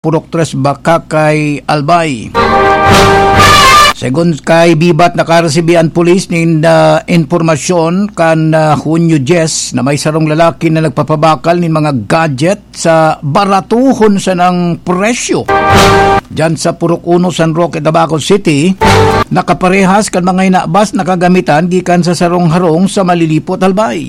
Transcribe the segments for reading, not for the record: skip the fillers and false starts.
Purok 3 Bakakay, Albay. Segun kay Bibat nakaresibian pulis nin informasyon kan Hunyo 10 na may sarong lalaki na nagpapabakal nin mga gadget sa baratuhon sa ng presyo. Diyan sa Purok 1 San Roque, Tabaco City, nakaparehas kan mga inabas na kagamitan gikan sa sarong harong sa Malilipot, Albay.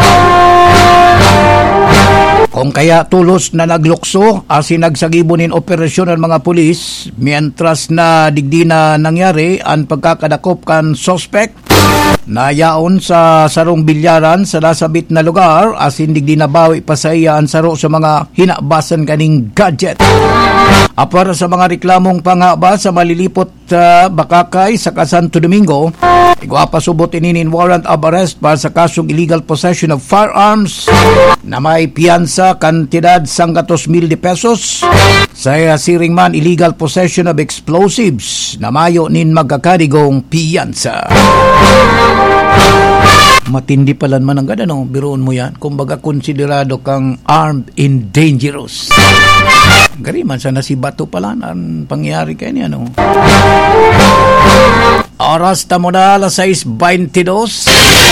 Kung kaya tulos na naglukso asin nagsagibonin operasyon ng mga pulis mientras na digdi na nangyari ang pagkakadakop kan suspect na yaon sa sarong bilyaran sa nasabit na lugar asin digdi na bawi pa sa iya ang saro sa mga hinabasan kaning gadget. Para sa mga reklamong pangaba sa Malilipot Bakakay sa Santo Domingo, igwapasubot ininin warrant of arrest para sa kasong illegal possession of firearms na may piyansa kantidad 100,000 pesos sa siring man illegal possession of explosives na mayo nin magkakadigong piyansa. Matindi palan man ang gada, no? Biroon mo yan. Kumbaga konsiderado kang armed and dangerous. Gariman sana si Bato pala ang pangyari kaya niya, no? Oras ta mo na, 6:22.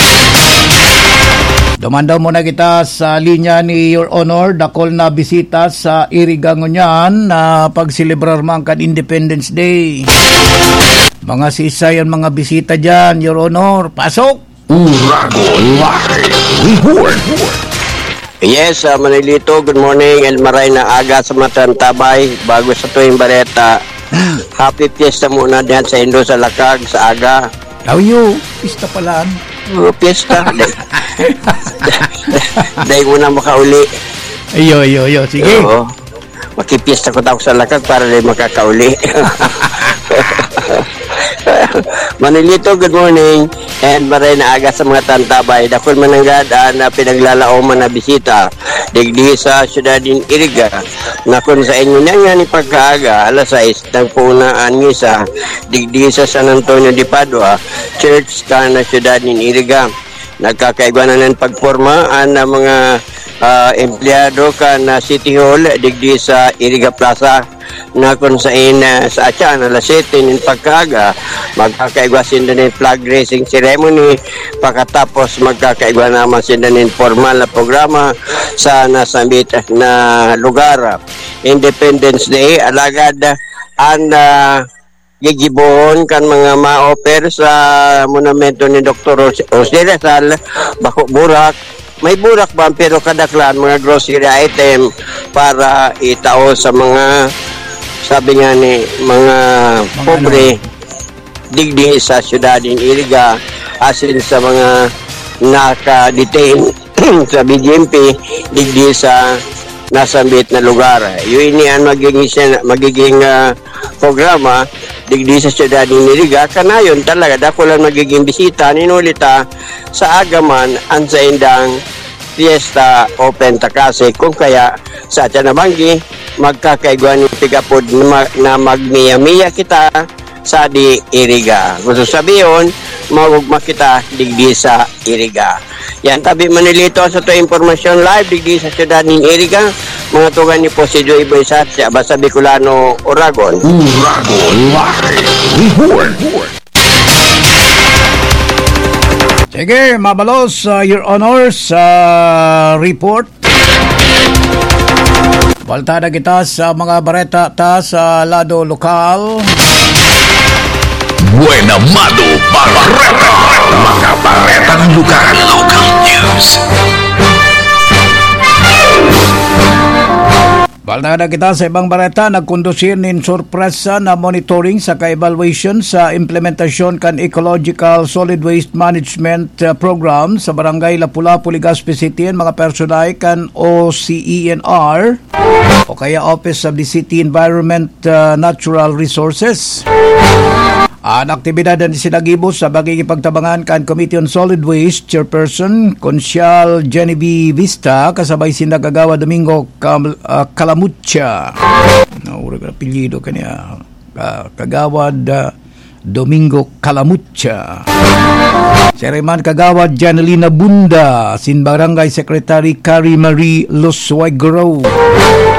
Dumandaw muna kita sa linya ni Your Honor, dakol na bisita sa Iriga ngunyan na pagselebrar man kan Independence Day. Mga sisayan mga bisita dyan, Your Honor, pasok! Uragon Live Report. Yes, Manilito, good morning. El Maray na aga sa Matantabay bago sa tuwing bareta. Happy fiesta muna diyan sa Indo sa Lakag sa aga. How you? Pista palaan. Fiesta. Dahil muna makauli. Ayo, sige. Oo. Makipiesta ko tao sa Lakag para din makakauli. Manilito, good morning. And maray na aga sa mga Tantabay. Dakol mananggad na pinaglalao man na bisita. Digdi sa syudad din Iriga. Na kung sa inyo na nga ni pagkaaga, alas 6, nagpunaan misa. Digdi sa San Antonio de Padua, church ka na syudad din Iriga. Nagkakaigwanan ng pagpormaan ng mga empleyado ka na City Hall. Digdi sa Iriga Plaza. Na kung sa sa atyan, alas 7 ng pagkaaga, magkakaigwa sinda ng flag raising ceremony, pagkatapos magkakaigwa naman sinda ng formal na programa sa nasambit na lugar. Independence Day, alagad ang gigibohon kan mga ma-offer sa monumento ni Dr. Jose Rizal, Bako Burak. May burak ba pero kadaklan mga grocery item para itao sa mga sabi nga ni mga pobre digdi sa syudad ng Iriga asin sa mga naka-detain sa BGMP digdi sa nasambit na lugar. Yun yan magiging programa digdi sa syudad ng Iriga kanayon talaga dakulan magiging bisita ninulita sa agaman ang sa indang fiesta open takase kung kaya sa Tianabanggi magkakaigwa ni Pigapod na magmiya-miya kita sa di Iriga. Gusto sabihin, magugma kita digdi sa Iriga. Yan, tabi Manilito sa ito informasyon live digdi sa syudad ng Iriga. Mga tugan ni po si Joey Boysat sa Basa Bicolano, Uragon. Uragon Live Report. Sige, mabalos, Your Honor, sa report. Baltada kita sa mga bareta ta sa lado lokal. Buenamado Barreta. Mga baretang lugar. Local news. Baltada kita sa ibang bareta, nagkondusir nin sorpresa na monitoring sa ka-evaluation sa implementasyon kan Ecological Solid Waste Management Program sa Barangay Lapu-Lapu, Legazpi City, mga personay kan OCENR o kaya Office of the City Environment Natural Resources. Ang aktibidad na sinagibo sa bagay ipagtabangan kan Committee on Solid Waste Chairperson Consial Genevieve Vista kasabay sinagagawa Domingo Calamucha. Ura ka apelyido kanya Kagawad Domingo Calamucha. Sereman Kagawad Janelina Bunda sin Barangay Secretary Carrie Marie Loswagro.